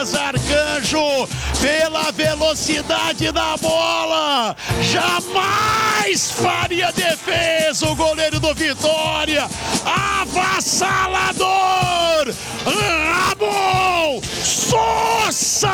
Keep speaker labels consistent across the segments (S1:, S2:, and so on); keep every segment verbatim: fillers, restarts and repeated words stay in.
S1: Lucas Arcanjo, pela velocidade da bola, jamais faria defesa o goleiro do Vitória, avassalador, Ramon Sosa,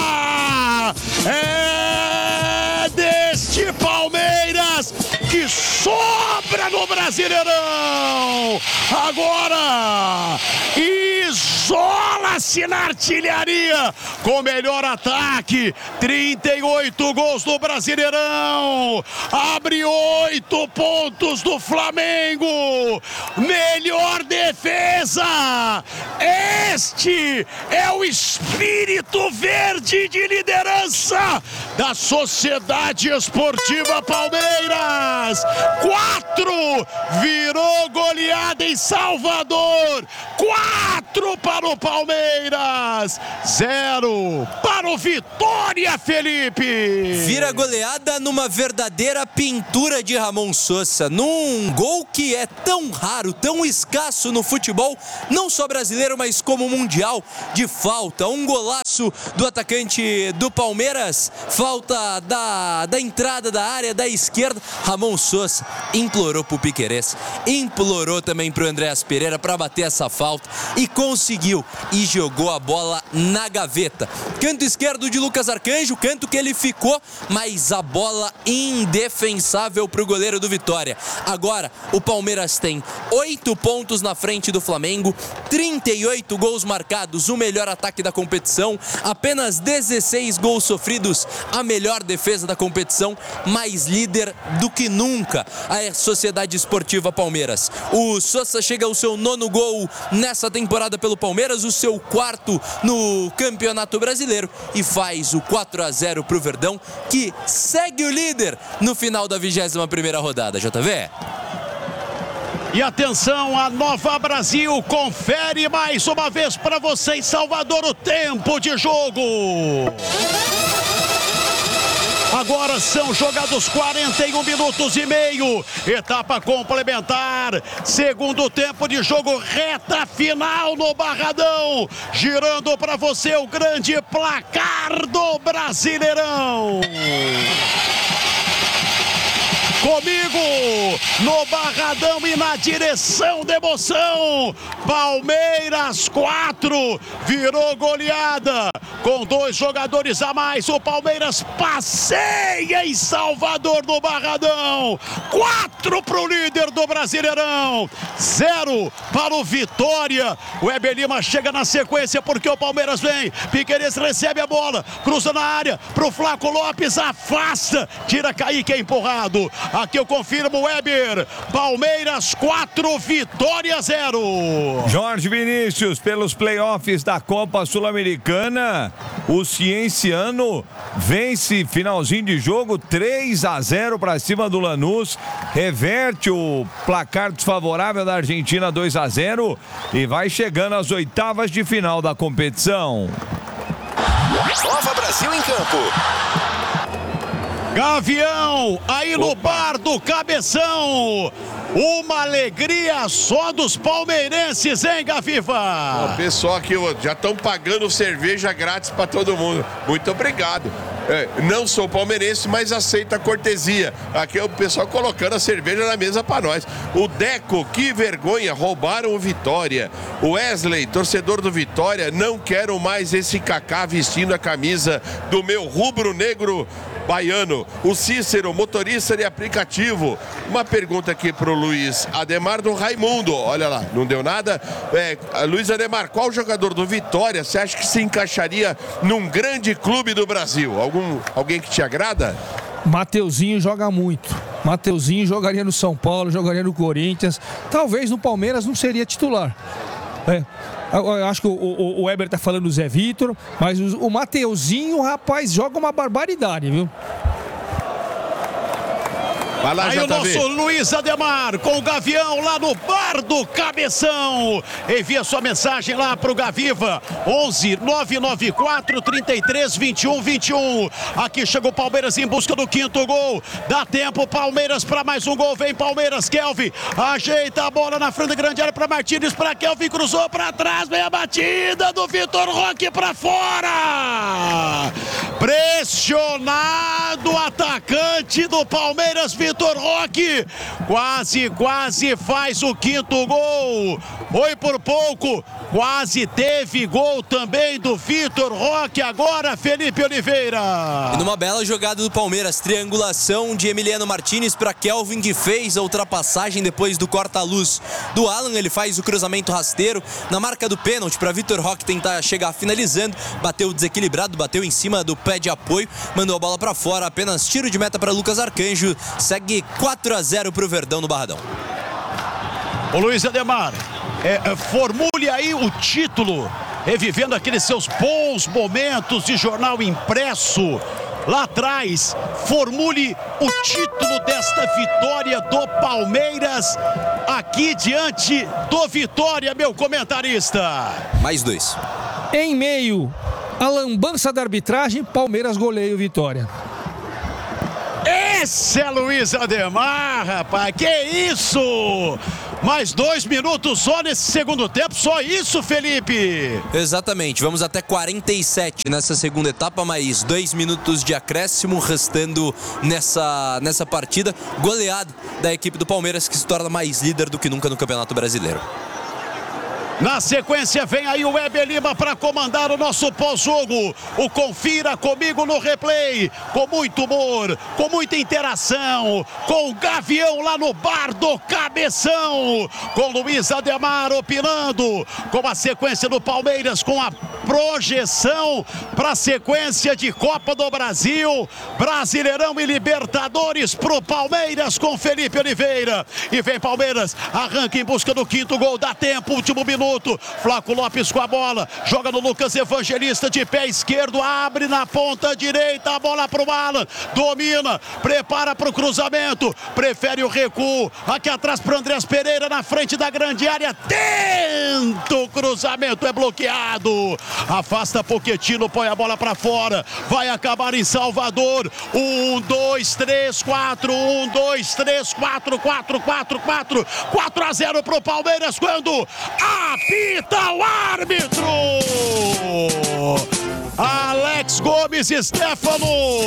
S1: é deste Palmeiras que sobra no Brasileirão, agora isola-se na artilharia com o melhor ataque, trinta e oito gols do Brasileirão, abre oito pontos do Flamengo, melhor defesa, este é o espírito verde de liderança da Sociedade Esportiva Palmeiras. Quatro, virou goleada em Salvador, quatro para o Palmeiras, zero para o Vitória, Felipe.
S2: Vira goleada numa verdadeira pintura de Ramon Sosa, num gol que é tão raro, tão escasso no futebol, não só brasileiro, mas como mundial, de falta. Um golaço do atacante do Palmeiras, falta da, da entrada da área da esquerda. Ramon Sosa implorou pro Piquerez, implorou também pro Andréas Pereira para bater essa falta e conseguiu, e jogou a bola na gaveta. Canto esquerdo de Lucas Arcanjo, canto que ele ficou, mas a bola indefensável pro goleiro do Vitória. Agora o Palmeiras tem oito pontos na frente do Flamengo, trinta e oito gols marcados, o melhor ataque da competição, apenas dezesseis gols sofridos, a melhor defesa da competição, mais líder do que nunca a Sociedade Esportiva Palmeiras. O Sosa chega ao seu nono gol nessa temporada pelo Palmeiras, o seu quarto no Campeonato Brasileiro, e faz o quatro a zero pro Verdão, que segue o líder no final da vigésima primeira rodada. J V.
S1: E atenção, a Nova Brasil confere mais uma vez para você em Salvador o tempo de jogo. Agora são jogados quarenta e um minutos e meio, etapa complementar, segundo tempo de jogo, reta final no Barradão, girando para você o grande placar do Brasileirão. Comigo, no Barradão e na direção da emoção, Palmeiras quatro, virou goleada, com dois jogadores a mais, o Palmeiras passeia em Salvador no Barradão, quatro para o líder do Brasileirão, zero para o Vitória. O Weber Lima chega na sequência porque o Palmeiras vem, Piquerez recebe a bola, cruza na área, para o Flaco Lopes, afasta, tira Kaique, é empurrado. Aqui eu confirmo, Weber, Palmeiras quatro, Vitória zero.
S3: Jorge Vinícius, pelos playoffs da Copa Sul-Americana, o Cienciano vence finalzinho de jogo três a zero para cima do Lanús, reverte o placar desfavorável da Argentina dois a zero e vai chegando às oitavas de final da competição.
S4: Nova Brasil em campo.
S1: Gavião, aí no bar do Cabeção, uma alegria só dos palmeirenses, hein, Gaviva?
S5: O pessoal aqui já estão pagando cerveja grátis para todo mundo. Muito obrigado. É, não sou palmeirense, mas aceito a cortesia. Aqui é o pessoal colocando a cerveja na mesa para nós. O Deco, que vergonha, roubaram o Vitória. O Wesley, torcedor do Vitória, não quero mais esse Kaká vestindo a camisa do meu rubro-negro baiano. O Cícero, motorista de aplicativo. Uma pergunta aqui pro Luiz Ademar do Raimundo. Olha lá, não deu nada. É, Luiz Ademar, qual jogador do Vitória você acha que se encaixaria num grande clube do Brasil? Algum, alguém que te agrada?
S6: Mateuzinho joga muito. Mateuzinho jogaria no São Paulo, jogaria no Corinthians. Talvez no Palmeiras não seria titular. É. Eu acho que o, o, o Weber tá falando do Zé Vitor, mas o, o Mateuzinho, rapaz, joga uma barbaridade, viu?
S5: Vai lá,
S1: aí
S5: J V.
S1: o nosso Luiz Ademar com o Gavião lá no Bar do Cabeção. Envia sua mensagem lá pro Gaviva. onze nove nove quatro, trinta e três, vinte e um, vinte e um. Aqui chega o Palmeiras em busca do quinto gol. Dá tempo, Palmeiras, para mais um gol. Vem Palmeiras, Kelvin. Ajeita a bola na frente da grande área para Martínez, para Kelvin, cruzou para trás. Vem a batida do Vitor Roque para fora. Pressionado o atacante do Palmeiras, Vitor Roque. Quase, quase faz o quinto gol. Foi por pouco. Quase teve gol também do Vitor Roque. Agora, Felipe Oliveira.
S2: E numa bela jogada do Palmeiras, triangulação de Emiliano Martínez para Kelvin, que fez a ultrapassagem depois do corta-luz do Alan. Ele faz o cruzamento rasteiro na marca do pênalti para Vitor Roque tentar chegar finalizando. Bateu desequilibrado, bateu em cima do pé de apoio, mandou a bola para fora. Apenas tiro de meta para Lucas Arcanjo. Segue quatro a zero para o Verdão no Barradão.
S1: O Luiz Ademar, é, formule aí o título, revivendo aqueles seus bons momentos de jornal impresso lá atrás. Formule o título desta vitória do Palmeiras aqui diante do Vitória, meu comentarista.
S2: Mais dois.
S6: Em meio à lambança da arbitragem, Palmeiras goleia o Vitória.
S1: Esse é Luiz Ademar, rapaz, que isso? Mais dois minutos só nesse segundo tempo, só isso, Felipe?
S2: Exatamente, vamos até quarenta e sete nessa segunda etapa, mais dois minutos de acréscimo restando nessa, nessa partida. Goleada da equipe do Palmeiras, que se torna mais líder do que nunca no Campeonato Brasileiro.
S1: Na sequência vem aí o Weber Lima para comandar o nosso pós-jogo. O Confira Comigo no replay, com muito humor, com muita interação, com o Gavião lá no Bar do Cabeção, com Luiz Ademar opinando, com a sequência do Palmeiras, com a projeção para a sequência de Copa do Brasil, Brasileirão e Libertadores pro Palmeiras, com Felipe Oliveira. E vem Palmeiras, arranca em busca do quinto gol, dá tempo, último minuto. Flaco Lopes com a bola, joga no Lucas Evangelista de pé esquerdo, abre na ponta direita, a bola pro Alan, domina, prepara pro cruzamento, prefere o recuo, aqui atrás pro Andrés Pereira, na frente da grande área, tenta o cruzamento, é bloqueado, afasta Pochettino, põe a bola pra fora, vai acabar em Salvador. Um, dois, três, quatro, um, dois, três, quatro, quatro, quatro, quatro, quatro a zero pro Palmeiras, quando apita o árbitro. Alex Gomes Stefano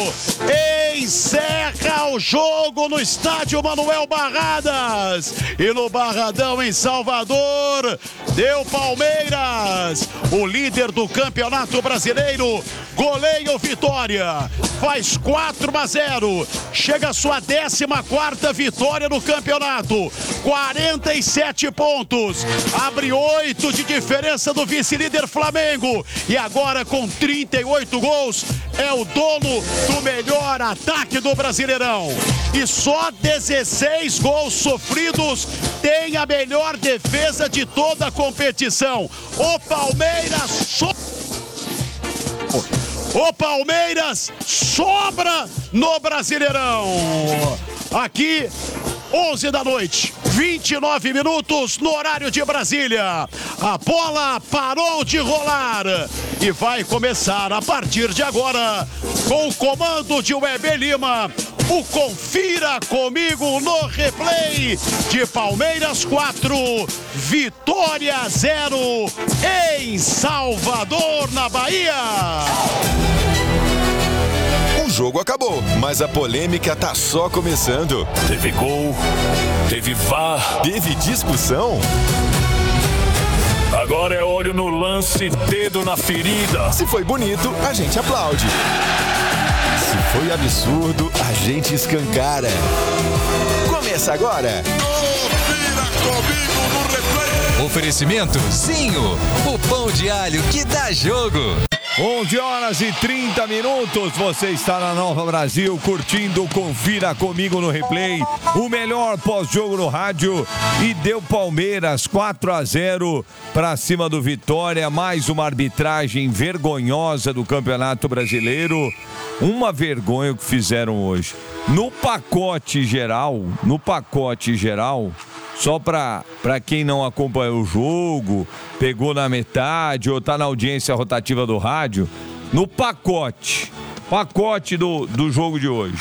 S1: encerra o jogo no estádio Manuel Barradas. E no Barradão em Salvador, deu Palmeiras, o líder do Campeonato Brasileiro, goleia o Vitória, faz quatro a zero, chega a sua décima quarta vitória no campeonato, quarenta e sete pontos, abre oito de diferença do vice-líder Flamengo, e agora com trinta e oito gols, é o dono do melhor ataque do Brasileirão. E só dezesseis gols sofridos tem a melhor defesa de toda a competição. O Palmeiras so... O Palmeiras sobra no Brasileirão. Aqui, onze da noite, vinte e nove minutos no horário de Brasília. A bola parou de rolar e vai começar a partir de agora, com o comando de Weber Lima, o Confira Comigo no replay de Palmeiras quatro, Vitória zero em Salvador, na Bahia.
S4: O jogo acabou, mas a polêmica tá só começando.
S7: Teve gol, teve V A R,
S4: teve discussão.
S7: Agora é olho no lance, dedo na ferida.
S4: Se foi bonito, a gente aplaude. Se foi absurdo, a gente escancara. Começa agora.
S5: Confira Comigo no replay.
S8: Oferecimento Zinho, o pão de alho que dá jogo.
S3: onze horas e trinta minutos, você está na Nova Brasil, curtindo, confira comigo no replay, o melhor pós-jogo no rádio, e deu Palmeiras quatro a zero para cima do Vitória, mais uma arbitragem vergonhosa do Campeonato Brasileiro, uma vergonha o que fizeram hoje. No pacote geral, no pacote geral, só para quem não acompanhou o jogo, pegou na metade ou tá na audiência rotativa do rádio, no pacote, pacote do, do jogo de hoje.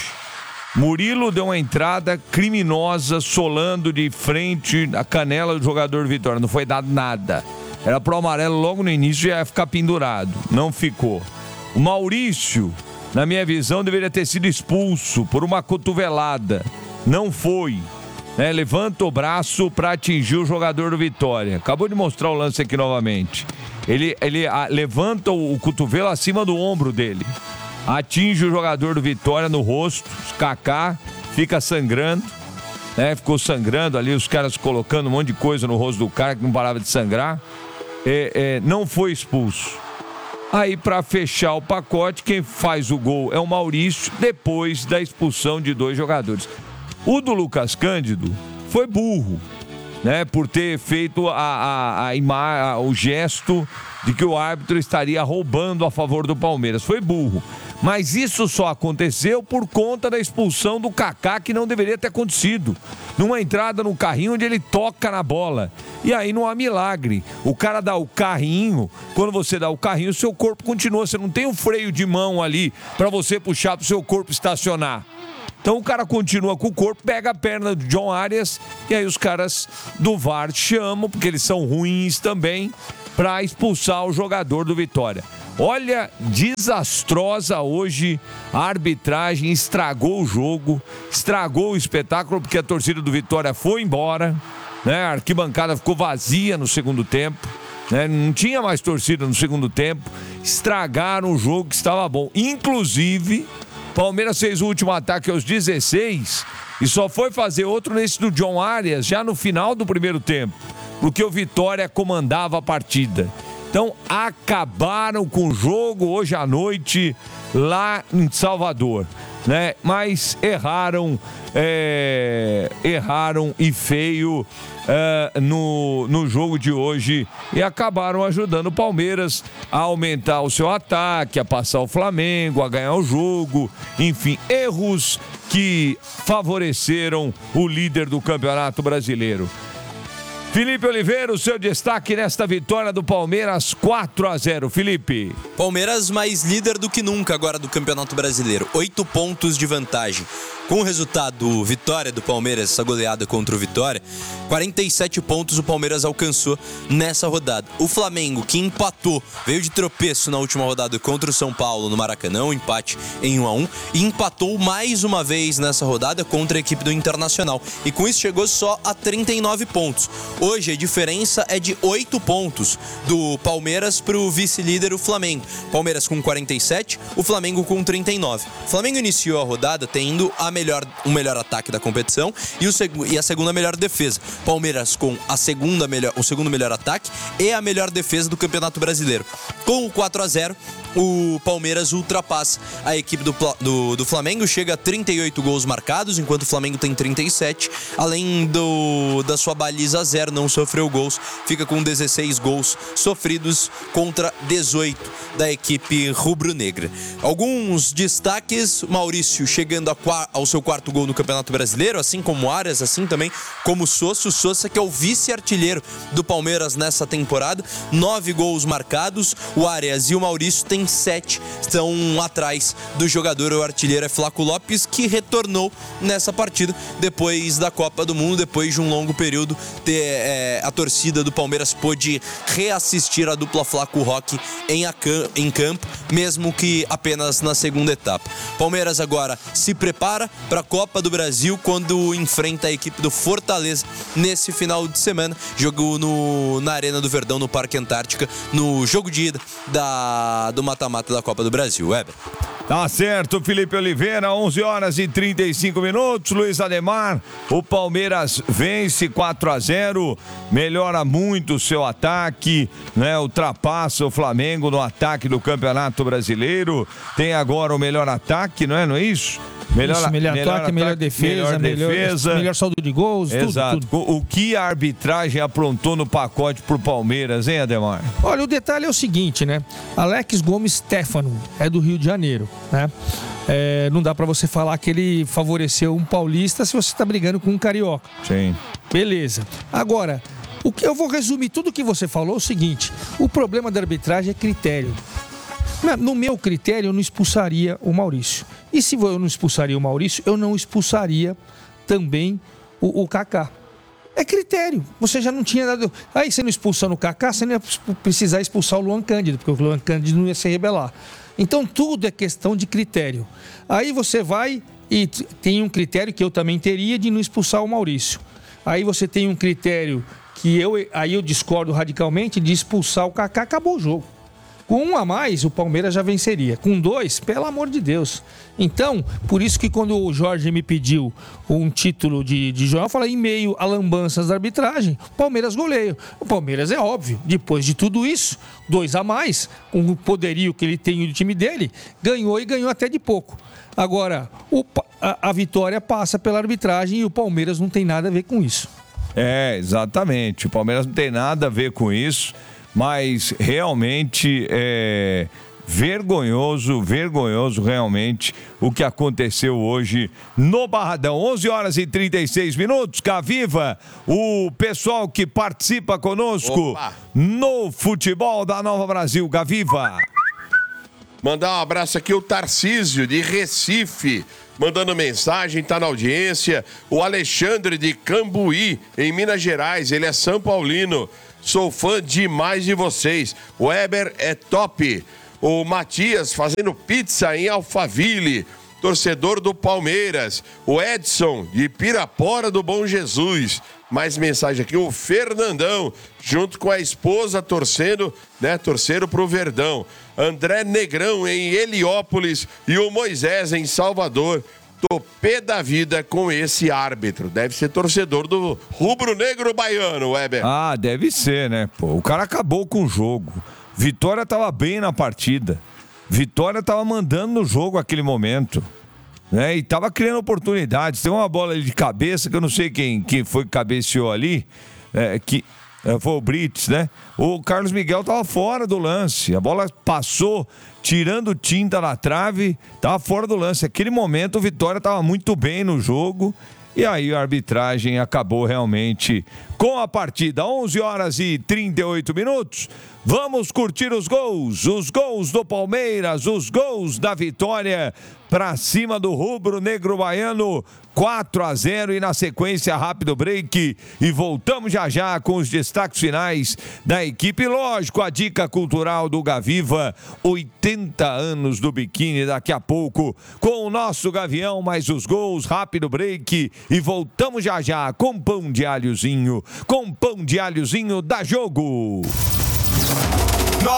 S3: Murilo deu uma entrada criminosa, solando de frente a canela do jogador Vitória. Não foi dado nada. Era pro amarelo logo no início, já ia ficar pendurado. Não ficou. O Maurício, na minha visão, deveria ter sido expulso por uma cotovelada. Não foi. É, levanta o braço para atingir o jogador do Vitória. Acabou de mostrar o lance aqui novamente. Ele, ele a, levanta o, o cotovelo acima do ombro dele. Atinge o jogador do Vitória no rosto. Kaká fica sangrando. Né? Ficou sangrando ali, os caras colocando um monte de coisa no rosto do cara que não parava de sangrar. É, é, não foi expulso. Aí, para fechar o pacote, quem faz o gol é o Maurício, depois da expulsão de dois jogadores. O do Lucas Cândido foi burro, né? Por ter feito a, a, a ima, a, o gesto de que o árbitro estaria roubando a favor do Palmeiras. Foi burro. Mas isso só aconteceu por conta da expulsão do Kaká, que não deveria ter acontecido. Numa entrada no carrinho onde ele toca na bola. E aí não há milagre. O cara dá o carrinho, quando você dá o carrinho, o seu corpo continua. Você não tem um freio de mão ali para você puxar para o seu corpo estacionar. Então o cara continua com o corpo, pega a perna do John Arias e aí os caras do V A R chamam, porque eles são ruins também, para expulsar o jogador do Vitória. Olha, desastrosa hoje a arbitragem, estragou o jogo, estragou o espetáculo, porque a torcida do Vitória foi embora, né? A arquibancada ficou vazia no segundo tempo, né? Não tinha mais torcida no segundo tempo, estragaram o jogo que estava bom. Inclusive, Palmeiras fez o último ataque aos dezesseis e só foi fazer outro nesse do John Arias já no final do primeiro tempo, porque o Vitória comandava a partida. Então acabaram com o jogo hoje à noite lá em Salvador, né? Mas erraram, é, erraram e feio é, no, no jogo de hoje e acabaram ajudando o Palmeiras a aumentar o seu ataque, a passar o Flamengo, a ganhar o jogo, enfim, erros que favoreceram o líder do Campeonato Brasileiro. Felipe Oliveira, o seu destaque nesta vitória do Palmeiras quatro a zero. Felipe.
S2: Palmeiras mais líder do que nunca agora do Campeonato Brasileiro. Oito pontos de vantagem. Com o resultado vitória do Palmeiras, essa goleada contra o Vitória, quarenta e sete pontos o Palmeiras alcançou nessa rodada. O Flamengo, que empatou, veio de tropeço na última rodada contra o São Paulo no Maracanã, um empate em um a um, e empatou mais uma vez nessa rodada contra a equipe do Internacional. E com isso chegou só a trinta e nove pontos. Hoje a diferença é de oito pontos do Palmeiras para o vice-líder, o Flamengo. Palmeiras com quarenta e sete, o Flamengo com trinta e nove. O Flamengo iniciou a rodada tendo a melhor, o melhor ataque da competição e, o seg- e a segunda melhor defesa. Palmeiras com a segunda melhor, o segundo melhor ataque e a melhor defesa do Campeonato Brasileiro. Com o quatro a zero, o Palmeiras ultrapassa a equipe do, do, do Flamengo, chega a trinta e oito gols marcados, enquanto o Flamengo tem trinta e sete, além do, da sua baliza zero, não sofreu gols, fica com dezesseis gols sofridos contra dezoito da equipe rubro-negra. Alguns destaques: Maurício chegando a, ao seu quarto gol no Campeonato Brasileiro, assim como Arias, assim também como Sosa. O Sosa, que é o vice-artilheiro do Palmeiras nessa temporada, nove gols marcados. O Arias e o Maurício têm sete, estão atrás do jogador, o artilheiro é Flaco Lopes, que retornou nessa partida depois da Copa do Mundo, depois de um longo período ter, é, a torcida do Palmeiras pôde reassistir a dupla Flaco Roque em, em campo, mesmo que apenas na segunda etapa. Palmeiras agora se prepara para a Copa do Brasil quando enfrenta a equipe do Fortaleza nesse final de semana, jogo no, na Arena do Verdão, no Parque Antártica, no jogo de ida da, do mata-mata da Copa do Brasil. Weber.
S3: Tá certo, Felipe Oliveira, onze horas e trinta e cinco minutos. Luiz Ademar, o Palmeiras vence quatro a zero, melhora muito o seu ataque, né? Ultrapassa o Flamengo no ataque do Campeonato Brasileiro. Tem agora o melhor ataque, não é? Não é isso?
S6: Melhor, isso, melhor, melhor ataque, melhor defesa, melhor, defesa. melhor saldo de gols,
S3: Exato.
S6: tudo, tudo.
S3: O que a arbitragem aprontou no pacote pro Palmeiras, hein, Ademar?
S6: Olha, o detalhe é o seguinte, né? Alex Gomes Stefano é do Rio de Janeiro, né? É, não dá pra você falar que ele favoreceu um paulista se você tá brigando com um carioca.
S3: Sim.
S6: Beleza. Agora, o que eu vou resumir tudo que você falou é o seguinte: o problema da arbitragem é critério. No meu critério, eu não expulsaria o Maurício. E se eu não expulsaria o Maurício, eu não expulsaria também o, o Kaká. É critério. Você já não tinha dado... Aí você não expulsando o Kaká, você não ia precisar expulsar o Luan Cândido, porque o Luan Cândido não ia se rebelar. Então, tudo é questão de critério. Aí você vai e tem um critério que eu também teria de não expulsar o Maurício. Aí você tem um critério que eu, aí eu discordo radicalmente de expulsar o Kaká, acabou o jogo. Com um a mais, o Palmeiras já venceria. Com dois, pelo amor de Deus. Então, por isso que quando o Jorge me pediu um título de, de jornal, eu falei, em meio a lambanças da arbitragem, o Palmeiras goleia. O Palmeiras é óbvio, depois de tudo isso, dois a mais, com o poderio que ele tem no time dele, ganhou e ganhou até de pouco. Agora, o, a, a vitória passa pela arbitragem e o Palmeiras não tem nada a ver com isso.
S3: É, exatamente. O Palmeiras não tem nada a ver com isso. Mas realmente é vergonhoso, vergonhoso realmente o que aconteceu hoje no Barradão. onze horas e trinta e seis minutos. Gaviva, o pessoal que participa conosco Opa. no futebol da Nova Brasil. Gaviva.
S5: Mandar um abraço aqui o Tarcísio de Recife, mandando mensagem, tá na audiência. O Alexandre de Cambuí, em Minas Gerais, ele é São Paulino. Sou fã demais de vocês. O Weber é top. O Matias fazendo pizza em Alphaville. Torcedor do Palmeiras. O Edson de Pirapora do Bom Jesus. Mais mensagem aqui. O Fernandão, junto com a esposa, torcendo, né? Torcendo pro Verdão. André Negrão em Heliópolis. E o Moisés em Salvador. Tô pé da vida com esse árbitro. Deve ser torcedor do rubro-negro baiano, Weber.
S3: Ah, deve ser, né? Pô, o cara acabou com o jogo. Vitória tava bem na partida. Vitória tava mandando no jogo aquele momento. Né? E tava criando oportunidades. Tem uma bola ali de cabeça que eu não sei quem, quem foi que cabeceou ali. É, que... Foi o Brits, né? O Carlos Miguel tava fora do lance. A bola passou, tirando tinta na trave, tava fora do lance. Aquele momento o Vitória tava muito bem no jogo. E aí a arbitragem acabou realmente com a partida. onze horas e trinta e oito minutos. Vamos curtir os gols. Os gols do Palmeiras, os gols da vitória para cima do rubro negro baiano. quatro a zero e na sequência rápido break e voltamos já já com os destaques finais da equipe. Lógico, a dica cultural do Gaviva, oitenta anos do biquíni daqui a pouco com o nosso Gavião, mais os gols, rápido break e voltamos já já com pão de alhozinho, com pão de alhozinho da Jogo.